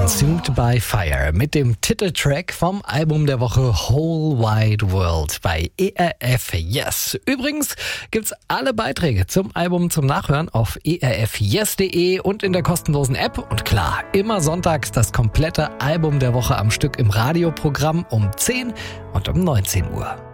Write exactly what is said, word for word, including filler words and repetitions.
Consumed by Fire mit dem Titeltrack vom Album der Woche Whole Wide World bei E R F Yes. Übrigens gibt's alle Beiträge zum Album zum Nachhören auf e r f yes punkt d e und in der kostenlosen App. Und klar, immer sonntags das komplette Album der Woche am Stück im Radioprogramm um zehn und um neunzehn Uhr.